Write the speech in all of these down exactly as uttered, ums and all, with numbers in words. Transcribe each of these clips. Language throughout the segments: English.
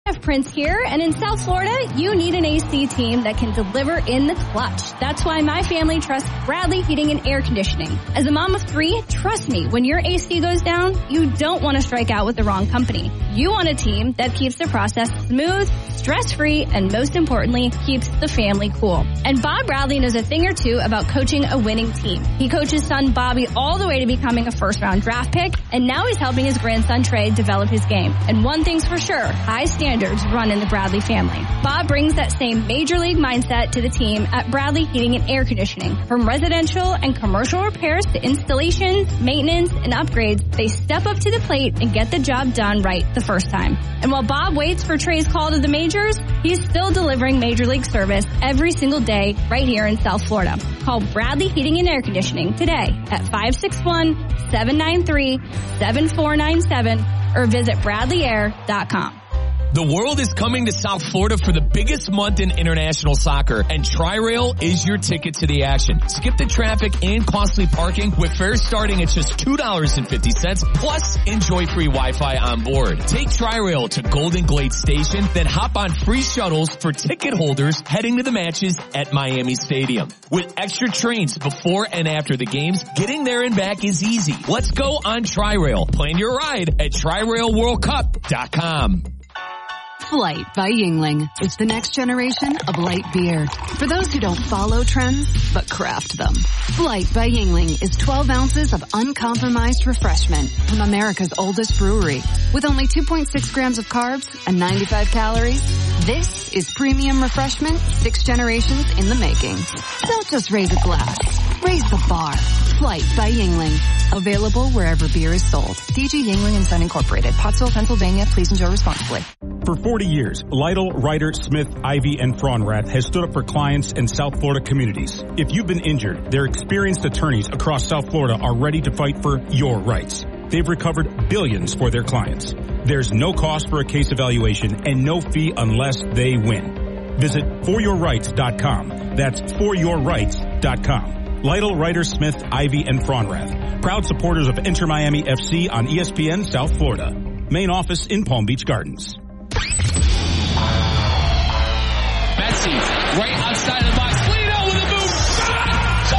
Steph Prince here, and in South Florida, you need an A C team that can deliver in the clutch. That's why my family trusts Bradley Heating and Air Conditioning. As a mom of three, trust me, when your A C goes down, you don't want to strike out with the wrong company. You want a team that keeps the process smooth, stress-free, and most importantly, keeps the family cool. And Bob Bradley knows a thing or two about coaching a winning team. He coached his son Bobby all the way to becoming a first-round draft pick, and now he's helping his grandson Trey develop his game. And one thing's for sure, high standards run in the Bradley family. Bob brings that same major league mindset to the team at Bradley Heating and Air Conditioning. From residential and commercial repairs to installations, maintenance, and upgrades, they step up to the plate and get the job done right the first time. And while Bob waits for Trey's call to the majors, he's still delivering major league service every single day right here in South Florida. Call Bradley Heating and Air Conditioning today at five six one, seven nine three, seven four nine seven or visit bradley air dot com. The world is coming to South Florida for the biggest month in international soccer, and Tri-Rail is your ticket to the action. Skip the traffic and costly parking with fares starting at just two dollars and fifty cents, plus enjoy free Wi-Fi on board. Take Tri-Rail to Golden Glade Station, then hop on free shuttles for ticket holders heading to the matches at Miami Stadium. With extra trains before and after the games, getting there and back is easy. Let's go on Tri-Rail. Plan your ride at tri rail world cup dot com. Flight by Yuengling is the next generation of light beer. For those who don't follow trends, but craft them. Flight by Yuengling is twelve ounces of uncompromised refreshment from America's oldest brewery. With only two point six grams of carbs and ninety-five calories, this is premium refreshment six generations in the making. Don't just raise a glass, raise the bar. Flight by Yuengling. Available wherever beer is sold. D G Yuengling and Son Incorporated. Pottsville, Pennsylvania. Please enjoy responsibly. For forty years, Lytle, Ryder, Smith, Ivy, and Fraunrath has stood up for clients in South Florida communities. If you've been injured, their experienced attorneys across South Florida are ready to fight for your rights. They've recovered billions for their clients. There's no cost for a case evaluation and no fee unless they win. Visit for your rights dot com. That's for your rights dot com. Lytle, Ryder, Smith, Ivy, and Fraunrath. Proud supporters of Inter Miami F C on E S P N South Florida. Main office in Palm Beach Gardens. Messi, right outside of the box. Lino with a move. Shot!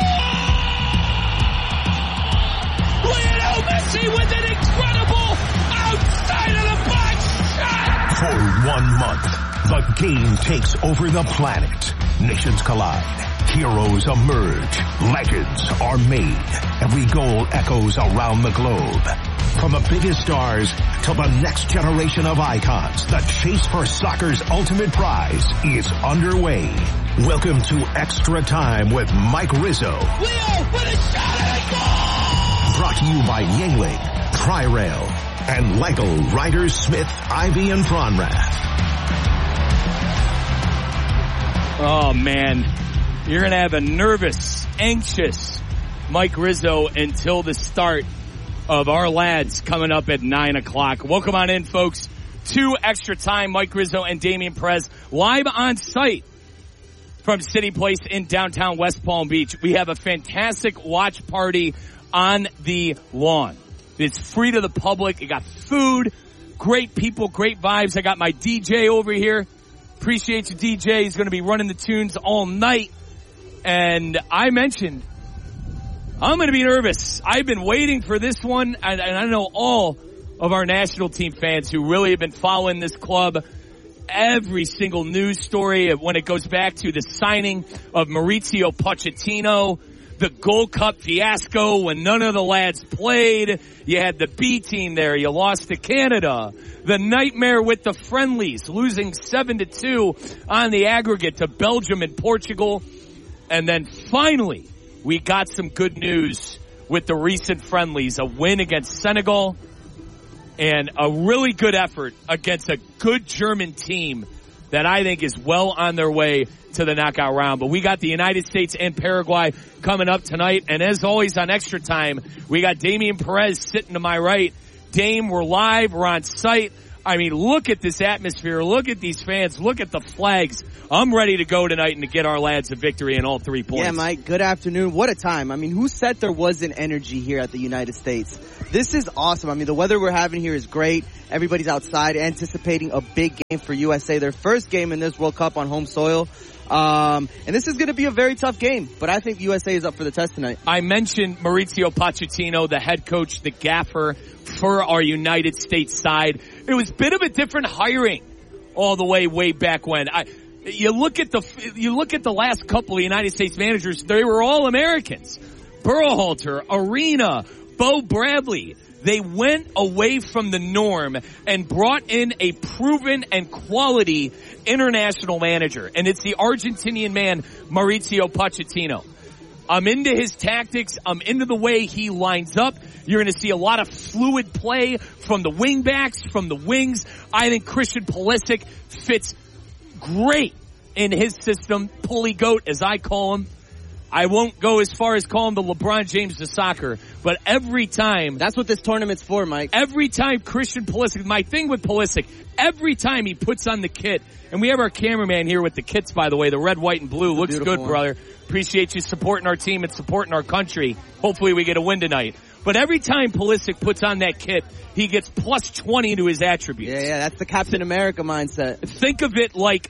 Lionel Messi with an incredible outside of the box shot! For one month, the game takes over the planet. Nations collide. Heroes emerge. Legends are made. Every goal echoes around the globe. From the biggest stars to the next generation of icons, the chase for soccer's ultimate prize is underway. Welcome to Extra Time with Mike Rizzo. Leo with a shot and a goal! Brought to you by Yuengling, Tri-Rail, and Lytle, Ryder, Smith, Ivy, and Fraunrath. Oh, man. You're going to have a nervous, anxious Mike Rizzo until the start of our lads coming up at nine o'clock. Welcome on in, folks, to Extra Time. Mike Rizzo and Damian Perez live on site from City Place in downtown West Palm Beach. We have a fantastic watch party on the lawn. It's free to the public. You got food, great people, great vibes. I got my D J over here. Appreciate you, D J. He's going to be running the tunes all night. And I mentioned I'm going to be nervous. I've been waiting for this one, and, and I know all of our national team fans who really have been following this club, every single news story of when it goes back to the signing of Maurizio Pochettino, the Gold Cup fiasco when none of the lads played. You had the B team there. You lost to Canada. The nightmare with the friendlies, losing seven to two on the aggregate to Belgium and Portugal. And then finally, we got some good news with the recent friendlies, a win against Senegal and a really good effort against a good German team that I think is well on their way to the knockout round. But we got the United States and Paraguay coming up tonight. And as always on Extra Time, we got Damian Perez sitting to my right. Dame, we're live. We're on site. I mean, look at this atmosphere. Look at these fans. Look at the flags. I'm ready to go tonight and to get our lads a victory in all three points. Yeah, Mike, good afternoon. What a time. I mean, who said there wasn't energy here at the United States? This is awesome. I mean, the weather we're having here is great. Everybody's outside anticipating a big game for U S A. Their first game in this World Cup on home soil. Um, and this is going to be a very tough game, but I think U S A is up for the test tonight. I mentioned Mauricio Pochettino, the head coach, the gaffer for our United States side. It was a bit of a different hiring all the way, way back when. I, you look at the, you look at the last couple of United States managers, they were all Americans. Berhalter, Arena, Bo Bradley. They went away from the norm and brought in a proven and quality international manager. And it's the Argentinian man, Mauricio Pochettino. I'm into his tactics. I'm into the way he lines up. You're going to see a lot of fluid play from the wing backs, from the wings. I think Christian Pulisic fits great in his system. Pulley goat, as I call him. I won't go as far as calling the LeBron James of soccer, but every time... That's what this tournament's for, Mike. Every time Christian Pulisic, my thing with Pulisic, every time he puts on the kit, and we have our cameraman here with the kits, by the way, the red, white, and blue. Looks Beautiful good, one. brother. Appreciate you supporting our team and supporting our country. Hopefully we get a win tonight. But every time Pulisic puts on that kit, he gets plus twenty to his attributes. Yeah, yeah, that's the Captain America mindset. Think of it like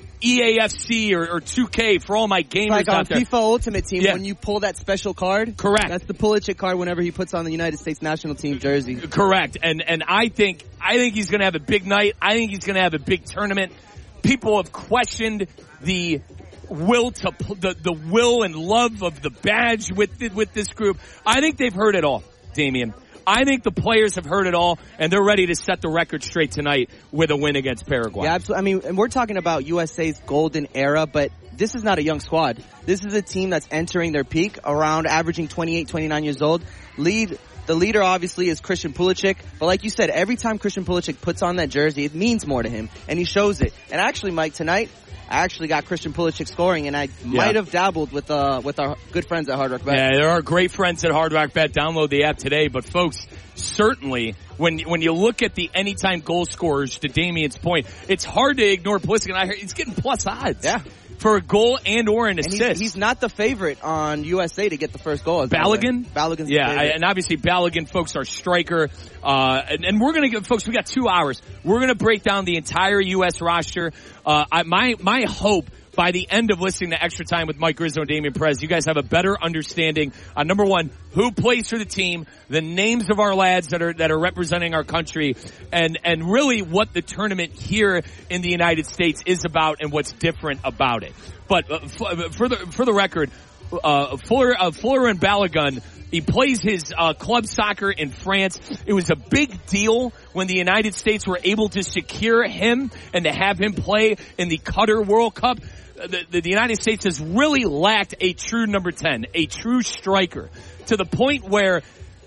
E A F C or, or two K for all my gamers Like on out there. FIFA Ultimate Team, Yeah. when you pull that special card. Correct. That's the Pulisic card whenever he puts on the United States national team jersey. Correct. And and I think I think he's going to have a big night. I think he's going to have a big tournament. People have questioned the will to the the will and love of the badge with with this group. I think they've heard it all, Damian. I think the players have heard it all, and they're ready to set the record straight tonight with a win against Paraguay. Yeah, absolutely. I mean, and we're talking about U S A's golden era, but this is not a young squad. This is a team that's entering their peak, around averaging twenty-eight, twenty-nine years old. Lead, the leader obviously is Christian Pulisic, but like you said, every time Christian Pulisic puts on that jersey, it means more to him, and he shows it. And actually, Mike, tonight, I actually got Christian Pulisic scoring, and I Yeah. might have dabbled with uh with our good friends at Hard Rock Bet. Yeah, there are great friends at Hard Rock Bet. Download the app today. But folks, certainly when when you look at the anytime goal scorers, to Damian's point, it's hard to ignore Pulisic. And I heard he's getting plus odds. Yeah. For a goal and or an And assist. he's, he's not the favorite on U S A to get the first goal. Balogun? Balogun's Yeah, the favorite. and obviously Balogun, folks, our striker. Uh, and, and we're gonna get, folks, we got two hours. We're gonna break down the entire U S roster. Uh, I, my, my hope by the end of listening to Extra Time with Mike Rizzo and Damian Perez, you guys have a better understanding on, number one, who plays for the team, the names of our lads that are, that are representing our country, and, and really what the tournament here in the United States is about and what's different about it. But uh, f- for the, for the record, uh, Fuller, uh, Fuller and Balogun, he plays his uh, club soccer in France. It was a big deal when the United States were able to secure him and to have him play in the Qatar World Cup. The, the, the United States has really lacked a true number ten, a true striker, to the point where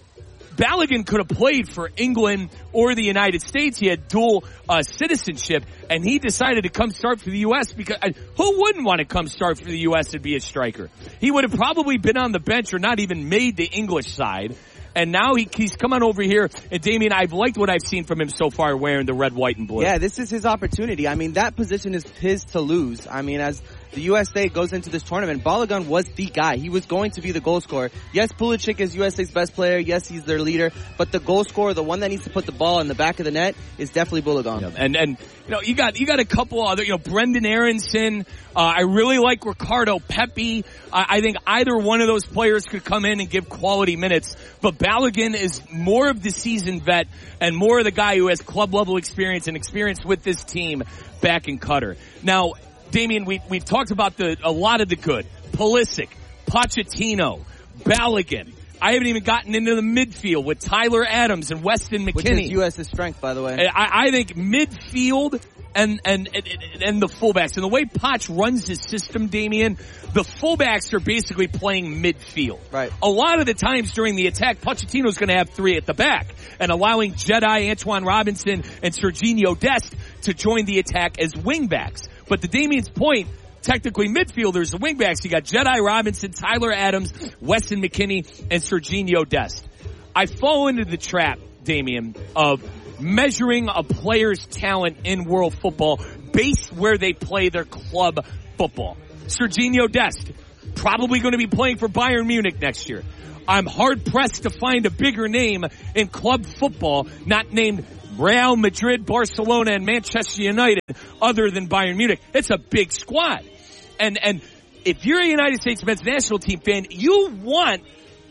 Balogun could have played for England or the United States. He had dual uh, citizenship, and he decided to come start for the U S because uh, who wouldn't want to come start for the U S and be a striker? He would have probably been on the bench or not even made the English side. And now he, he's come on over here. And Damian, I've liked what I've seen from him so far wearing the red, white, and blue. Yeah, this is his opportunity. I mean, that position is his to lose. I mean, as the U S A goes into this tournament, Balogun was the guy. He was going to be the goal scorer. Yes, Pulisic is U S A's best player. Yes, he's their leader. But the goal scorer, the one that needs to put the ball in the back of the net, is definitely Balogun. Yeah. And, and, you know, you got, you got a couple other, you know, Brendan Aronson. Uh, I really like Ricardo Pepi. I, I think either one of those players could come in and give quality minutes. But Balogun is more of the seasoned vet and more of the guy who has club level experience and experience with this team back in Qatar. Now, Damian, we, we've talked about the, a lot of the good. Pulisic, Pochettino, Balogun. I haven't even gotten into the midfield with Tyler Adams and Weston McKennie. Which is U S's strength, by the way. I, I think midfield and, and, and, and the fullbacks. And the way Poch runs his system, Damian, the fullbacks are basically playing midfield. Right. A lot of the times during the attack, Pochettino's going to have three at the back and allowing Jedi, Antoine Robinson, and Serginho Dest to join the attack as wingbacks. But to Damian's point, technically midfielders, the wingbacks, you got Jedi Robinson, Tyler Adams, Weston McKennie, and Serginho Dest. I fall into the trap, Damian, of measuring a player's talent in world football based where they play their club football. Sergiño Dest, probably going to be playing for Bayern Munich next year. I'm hard-pressed to find a bigger name in club football not named Real Madrid, Barcelona, and Manchester United other than Bayern Munich. It's a big squad. And and if you're a United States men's national team fan, you want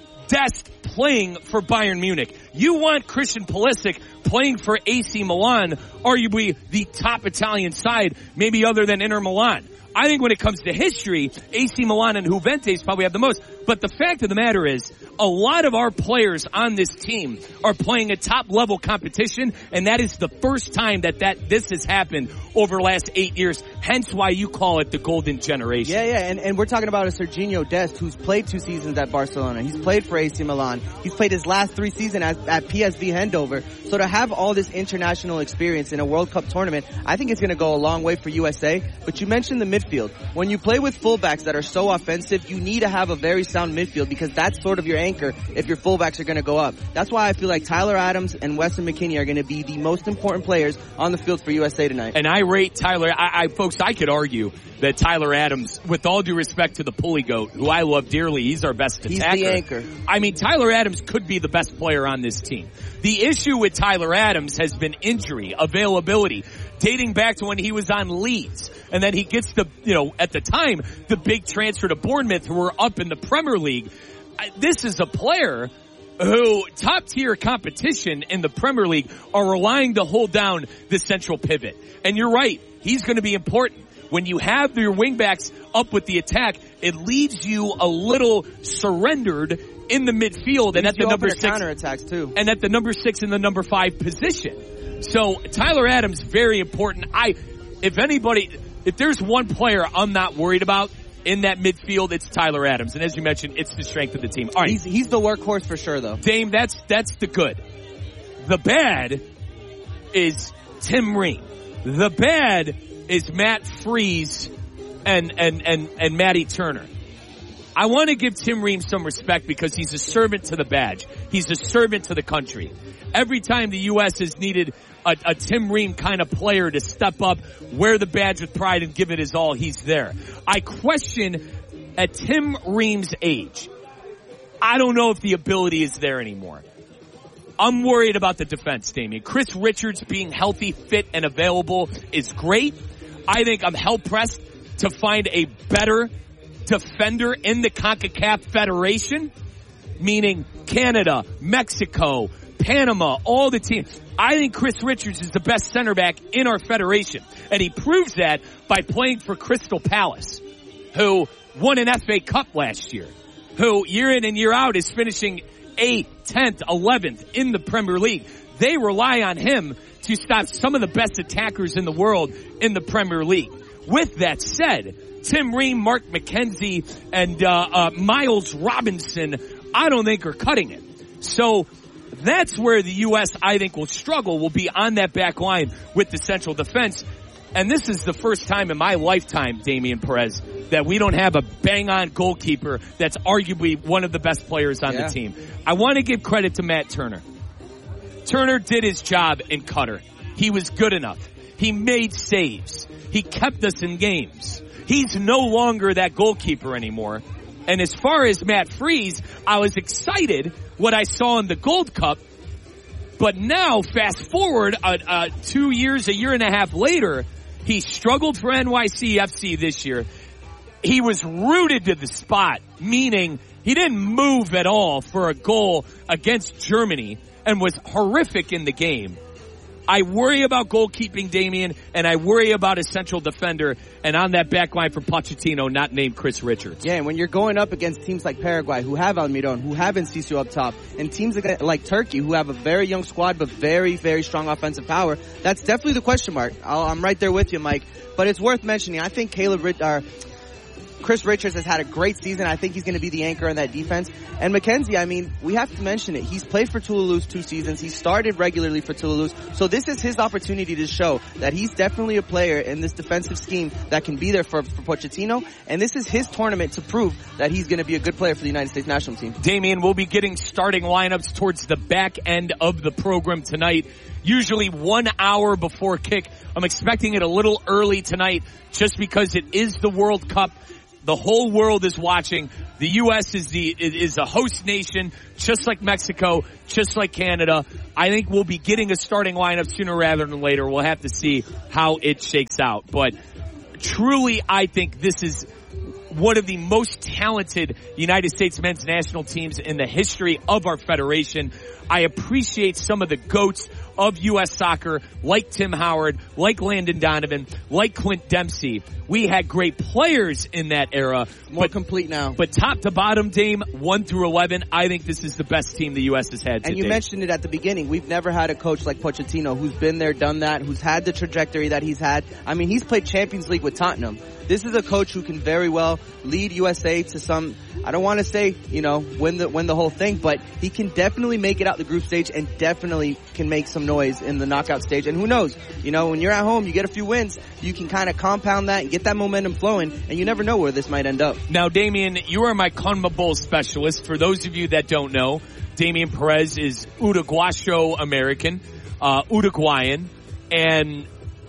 Dest playing for Bayern Munich. You want Christian Pulisic playing for A C Milan, arguably the top Italian side, maybe other than Inter Milan. I think when it comes to history, A C Milan and Juventus probably have the most. But the fact of the matter is, a lot of our players on this team are playing a top-level competition, and that is the first time that, that this has happened over the last eight years, hence why you call it the golden generation. Yeah, yeah, and, and we're talking about a Sergiño Dest who's played two seasons at Barcelona. He's played for A C Milan. He's played his last three seasons at, at P S V Eindhoven. So to have all this international experience in a World Cup tournament, I think it's going to go a long way for U S A. But you mentioned the midfield. When you play with fullbacks that are so offensive, you need to have a very sound midfield because that's sort of your anchor if your fullbacks are going to go up. That's why I feel like Tyler Adams and Weston McKennie are going to be the most important players on the field for U S A tonight. And I rate Tyler, I, I folks, I could argue that Tyler Adams, with all due respect to the pulley goat, who I love dearly, he's our best attacker. He's the anchor. I mean, Tyler Adams could be the best player on this team. The issue with Tyler Adams has been injury, availability, dating back to when he was on Leeds. And then he gets the, you know, at the time, the big transfer to Bournemouth who were up in the Premier League. This is a player who top tier competition in the Premier League are relying to hold down the central pivot. And you're right. He's going to be important. When you have your wingbacks up with the attack, it leaves you a little surrendered in the midfield and at the number six counterattacks too. And at the number six and the number five position. So Tyler Adams, very important. I, if anybody, if there's one player I'm not worried about in that midfield, it's Tyler Adams. And as you mentioned, it's the strength of the team. All right. He's, he's the workhorse for sure though. Dame, that's, that's the good. The bad is Tim Ream. The bad is Matt Freese and, and, and, and Matty Turner. I want to give Tim Ream some respect because he's a servant to the badge. He's a servant to the country. Every time the U S has needed a, a Tim Ream kind of player to step up, wear the badge with pride and give it his all, he's there. I question at Tim Ream's age, I don't know if the ability is there anymore. I'm worried about the defense, Damian. Chris Richards being healthy, fit, and available is great. I think I'm hell-pressed to find a better defender in the CONCACAF Federation, meaning Canada, Mexico, Panama, all the teams. I think Chris Richards is the best center back in our federation, and he proves that by playing for Crystal Palace, who won an F A Cup last year, who year in and year out is finishing eighth, tenth, eleventh in the Premier League. They rely on him to stop some of the best attackers in the world in the Premier League. With that said, Tim Ream, Mark McKenzie, and uh, uh Miles Robinson, I don't think are cutting it. So that's where the U S, I think, will struggle, will be on that back line with the central defense. And this is the first time in my lifetime, Damian Perez, that we don't have a bang-on goalkeeper that's arguably one of the best players on yeah. the team. I want to give credit to Matt Turner. Turner did his job in Qatar. He was good enough. He made saves. He kept us in games. He's no longer that goalkeeper anymore. And as far as Matt Freese, I was excited what I saw in the Gold Cup. But now, fast forward uh, uh, two years, a year and a half later, he struggled for N Y C F C this year. He was rooted to the spot, meaning he didn't move at all for a goal against Germany and was horrific in the game. I worry about goalkeeping, Damian, and I worry about a central defender, and on that back line for Pochettino, not named Chris Richards. Yeah, and when you're going up against teams like Paraguay, who have Almiron, who have Enciso up top, and teams like Turkey, who have a very young squad but very, very strong offensive power, that's definitely the question mark. I'll, I'm right there with you, Mike. But it's worth mentioning. I think Caleb Rich, uh, Chris Richards has had a great season. I think he's going to be the anchor in that defense. And McKenzie, I mean, we have to mention it. He's played for Toulouse two seasons. He started regularly for Toulouse. So this is his opportunity to show that he's definitely a player in this defensive scheme that can be there for, for Pochettino. And this is his tournament to prove that he's going to be a good player for the United States national team. Damian, we'll be getting starting lineups towards the back end of the program tonight. usually one hour before kick. I'm expecting it a little early tonight just because it is the World Cup. The whole world is watching. The U S is the is a host nation, just like Mexico, just like Canada. I think we'll be getting a starting lineup sooner rather than later. We'll have to see how it shakes out. But truly, I think this is one of the most talented United States men's national teams in the history of our federation. I appreciate some of the GOATs of U S soccer, like Tim Howard, like Landon Donovan, like Clint Dempsey. We had great players in that era. More but, complete now. But top to bottom, Dame, one through eleven, I think this is the best team the U S has had to And you date. mentioned it at the beginning. We've never had a coach like Pochettino who's been there, done that, who's had the trajectory that he's had. I mean, he's played Champions League with Tottenham. This is a coach who can very well lead U S A to some, I don't want to say, you know, win the win the whole thing, but he can definitely make it out the group stage and definitely can make some noise in the knockout stage. And who knows, you know, when you're at home, you get a few wins, you can kind of compound that and get that momentum flowing, and you never know where this might end up. Now, Damian, you are my CONMEBOL specialist. For those of you that don't know, Damian Perez is Uruguayo American, uh, Uruguayan, and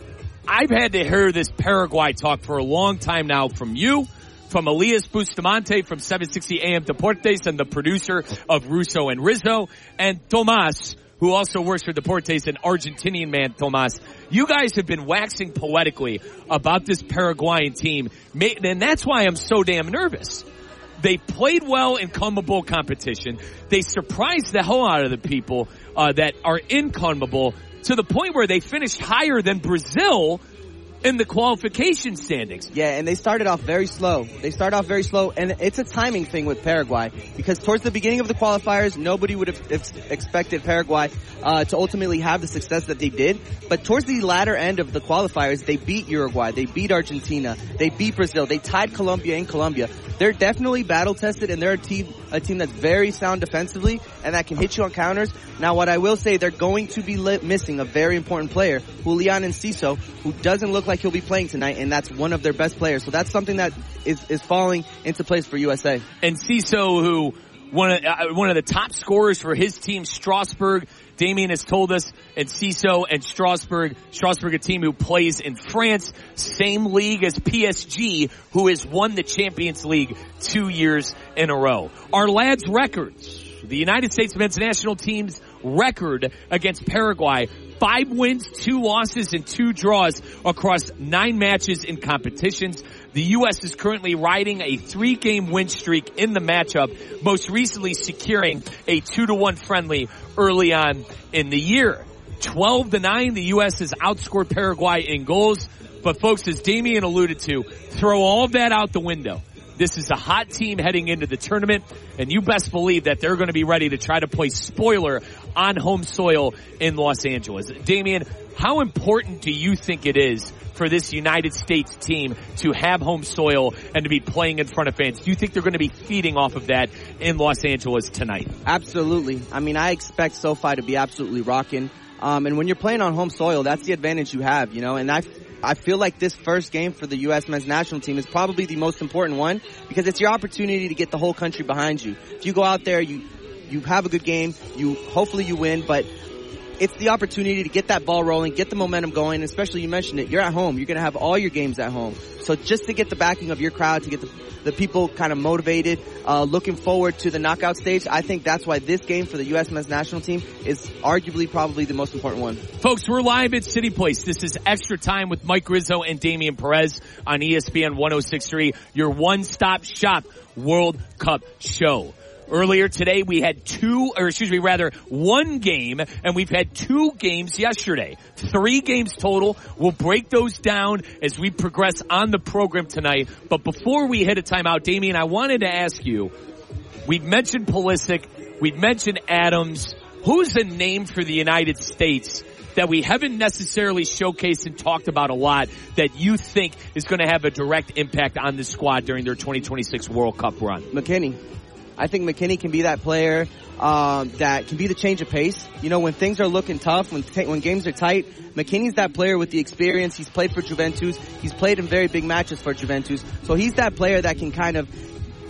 I've had to hear this Paraguay talk for a long time now from you, from Elias Bustamante from seven sixty A M Deportes and the producer of Russo and Rizzo, and Tomas, who also works for Deportes, an Argentinian man, Tomas. You guys have been waxing poetically about this Paraguayan team, and that's why I'm so damn nervous. They played well in CONMEBOL competition. They surprised the hell out of the people uh, that are in CONMEBOL to the point where they finished higher than Brazil in the qualification standings. Yeah, and they started off very slow. They started off very slow, and it's a timing thing with Paraguay, because towards the beginning of the qualifiers, nobody would have ex- expected Paraguay uh, to ultimately have the success that they did. But towards the latter end of the qualifiers, they beat Uruguay, they beat Argentina, they beat Brazil, they tied Colombia in Colombia. They're definitely battle-tested, and they're a team, a team that's very sound defensively and that can hit you on counters. Now, what I will say, they're going to be li- missing a very important player, Julian Enciso, who doesn't look like he'll be playing tonight, and that's one of their best players. So that's something that is, is falling into place for U S A. Enciso, who one of, uh, one of the top scorers for his team, Strasbourg. Damien has told us, Enciso and Strasbourg, Strasbourg, a team who plays in France, same league as P S G, who has won the Champions League two years in a row. Our lads' records, the United States men's national team's record against Paraguay, five wins, two losses, and two draws across nine matches in competitions. The U S is currently riding a three-game win streak in the matchup, most recently securing a two to one friendly early on in the year. twelve to nine, the U S has outscored Paraguay in goals. But folks, as Damien alluded to, throw all of that out the window. This is a hot team heading into the tournament, and you best believe that they're going to be ready to try to play spoiler on home soil in Los Angeles. Damien, how important do you think it is for this United States team to have home soil and to be playing in front of fans? Do you think they're going to be feeding off of that in Los Angeles tonight? Absolutely. I mean, I expect SoFi to be absolutely rocking. Um, and when you're playing on home soil, that's the advantage you have, you know, and I I feel like this first game for the U S men's national team is probably the most important one, because it's your opportunity to get the whole country behind you. If you go out there, you you have a good game, you hopefully you win, but it's the opportunity to get that ball rolling, get the momentum going, especially you mentioned it, you're at home. You're going to have all your games at home. So just to get the backing of your crowd, to get the, the people kind of motivated, uh, looking forward to the knockout stage, I think that's why this game for the U S men's national team is arguably probably the most important one. Folks, we're live at City Place. This is Extra Time with Mike Rizzo and Damien Perez on E S P N one oh six point three, your one-stop shop World Cup show. Earlier today, we had two, or excuse me, rather one game, and we've had two games yesterday. Three games total. We'll break those down as we progress on the program tonight. But before we hit a timeout, Damien, I wanted to ask you, we've mentioned Pulisic, we've mentioned Adams. Who's a name for the United States that we haven't necessarily showcased and talked about a lot that you think is going to have a direct impact on the squad during their twenty twenty-six World Cup run? McKinney. I think McKinney can be that player um, that can be the change of pace. You know, when things are looking tough, when t- when games are tight, McKinney's that player with the experience. He's played for Juventus. He's played in very big matches for Juventus. So he's that player that can kind of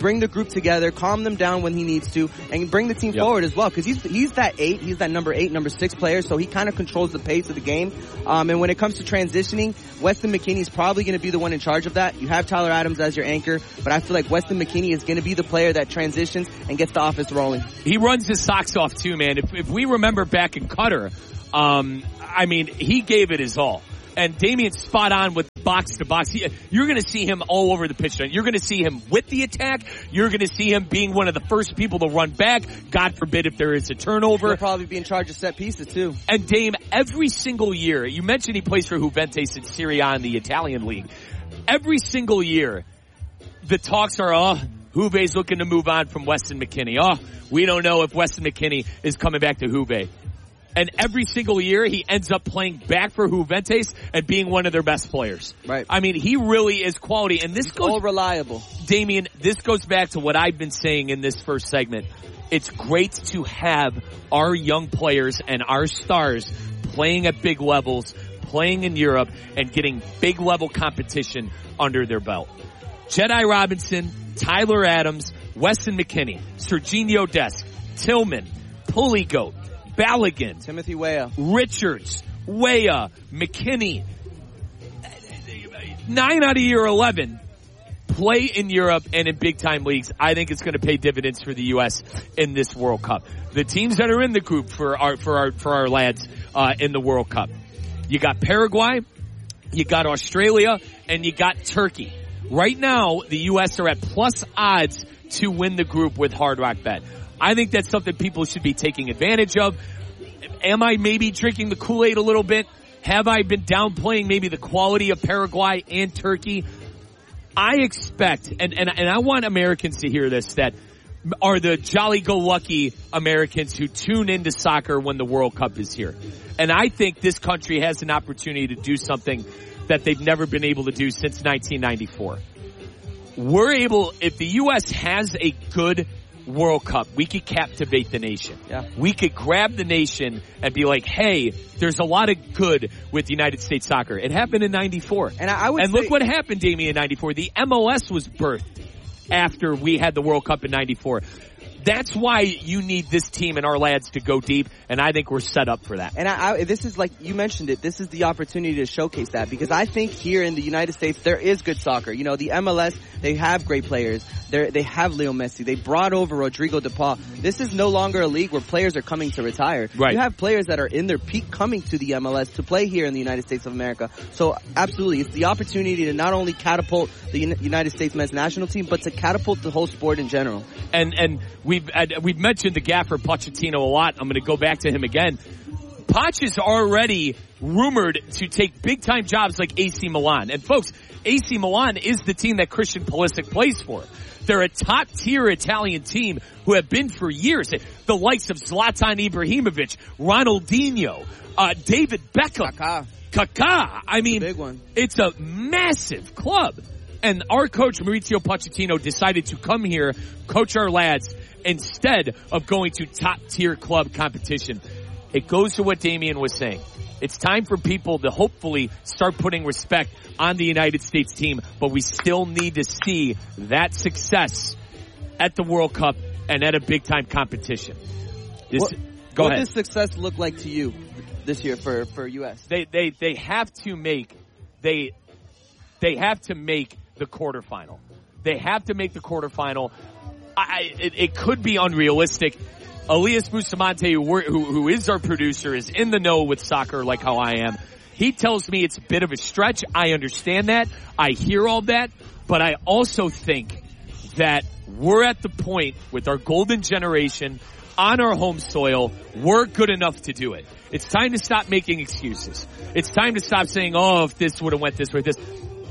bring the group together, calm them down when he needs to, and bring the team yep. forward as well. Because he's he's that eight, he's that number eight, number six player, so he kind of controls the pace of the game. Um, and when it comes to transitioning, Weston McKennie is probably going to be the one in charge of that. You have Tyler Adams as your anchor, but I feel like Weston McKennie is going to be the player that transitions and gets the offense rolling. He runs his socks off too, man. If, if we remember back in Qatar, um, I mean, he gave it his all. And Damian's spot on with box to box. He, you're going to see him all over the pitch. You're going to see him with the attack. You're going to see him being one of the first people to run back. God forbid if there is a turnover. He'll probably be in charge of set pieces too. And Dame, every single year, you mentioned he plays for Juventus in Serie A in the Italian league. Every single year, the talks are, oh, Juve's looking to move on from Weston McKennie. Oh, we don't know if Weston McKennie is coming back to Juve. And every single year, he ends up playing back for Juventus and being one of their best players. Right. I mean, he really is quality. And this He's goes... all reliable. Damian, this goes back to what I've been saying in this first segment. It's great to have our young players and our stars playing at big levels, playing in Europe, and getting big level competition under their belt. Jedi Robinson, Tyler Adams, Weston McKennie, Serginho Dest, Tillman, Pulleygoat, Balogun, Timothy Weah, Richards, Weah, McKinney. Nine out of your eleven play in Europe and in big time leagues. I think it's going to pay dividends for the U S in this World Cup. The teams that are in the group for our for our for our lads uh, in the World Cup. You got Paraguay, you got Australia, and you got Turkey. Right now, the U S are at plus odds to win the group with Hard Rock Bet. I think that's something people should be taking advantage of. Am I maybe drinking the Kool-Aid a little bit? Have I been downplaying maybe the quality of Paraguay and Turkey? I expect, and, and, and I want Americans to hear this, that are the jolly-go-lucky Americans who tune into soccer when the World Cup is here. And I think this country has an opportunity to do something that they've never been able to do since nineteen ninety-four. We're able, if the U S has a good World Cup, we could captivate the nation. Yeah. We could grab the nation and be like, hey, there's a lot of good with United States soccer. It happened in ninety-four. And I, I would And say, look what happened, Damian, in ninety-four. The M L S was birthed after we had the World Cup in ninety-four. That's why you need this team and our lads to go deep, and I think we're set up for that. And I, I, this is like, you mentioned it, this is the opportunity to showcase that, because I think here in the United States, there is good soccer. You know, the M L S, they have great players. They're, they have Leo Messi. They brought over Rodrigo de Paul. This is no longer a league where players are coming to retire. Right. You have players that are in their peak coming to the M L S to play here in the United States of America. So absolutely, it's the opportunity to not only catapult the United States men's national team, but to catapult the whole sport in general. And, and we've, we've mentioned the gaffer Pochettino a lot. I'm going to go back to him again. Poch is already rumored to take big time jobs like A C Milan. And folks, A C Milan is the team that Christian Pulisic plays for. They're a top tier Italian team who have been for years. The likes of Zlatan Ibrahimovic, Ronaldinho, uh, David Beckham, Kaká. Kaká. I mean, It's a big one. It's a massive club. And our coach, Mauricio Pochettino, decided to come here, coach our lads, instead of going to top-tier club competition. It goes to what Damian was saying. It's time for people to hopefully start putting respect on the United States team, but we still need to see that success at the World Cup and at a big-time competition. This, what go what ahead. does success look like to you this year for, for U S? They, they, they have to make, they, they have to make the quarterfinal. They have to make the quarterfinal. I, it, it could be unrealistic. Elias Bustamante, who, who, who is our producer, is in the know with soccer like how I am. He tells me it's a bit of a stretch. I understand that. I hear all that. But I also think that we're at the point with our golden generation on our home soil. We're good enough to do it. It's time to stop making excuses. It's time to stop saying, oh, if this would have went this way, this.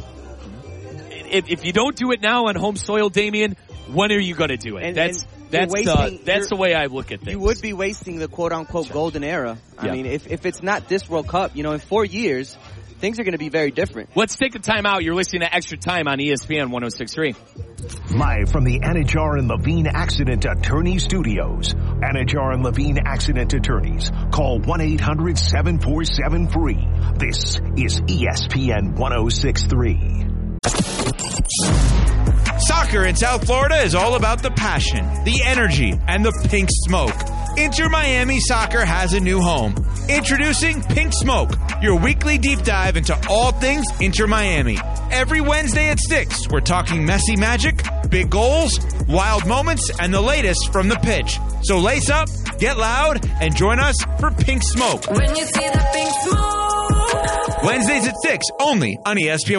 If, if you don't do it now on home soil, Damian, when are you going to do it? And, that's and that's wasting, uh, that's the way I look at things. You would be wasting the quote-unquote golden era. I yeah. mean, if if it's not this World Cup, you know, in four years, things are going to be very different. Let's take a time out. You're listening to Extra Time on E S P N one oh six point three. Live from the Anajar and Levine Accident Attorney Studios. Anajar and Levine Accident Attorneys. Call one eight hundred seven four seven free. This is E S P N one oh six point three. Soccer in South Florida is all about the passion, the energy, and the pink smoke. Inter Miami Soccer has a new home. Introducing Pink Smoke, your weekly deep dive into all things Inter Miami. Every Wednesday at six, we're talking messy magic, big goals, wild moments, and the latest from the pitch. So lace up, get loud, and join us for Pink Smoke. When you see the pink smoke. Wednesdays at six, only on E S P N